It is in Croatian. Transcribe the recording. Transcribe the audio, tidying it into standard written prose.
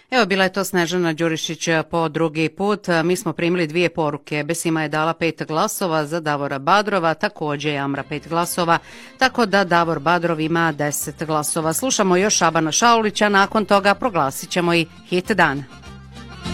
Evo, bila je to Snežana Đurišić po drugi put. Mi smo primili 2 poruke. Besima je dala 5 glasova za Davora Badrova, također je Amra 5 glasova, tako da Davor Badrov ima 10 glasova. Slušamo još Šabana Šaulića, nakon toga proglasit ćemo i hit dana.